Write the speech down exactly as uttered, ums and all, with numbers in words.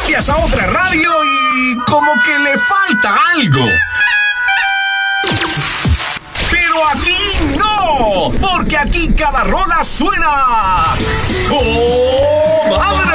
cambias a otra radio y como que le falta algo. Pero aquí no, porque aquí cada rola suena ¡oh, madre!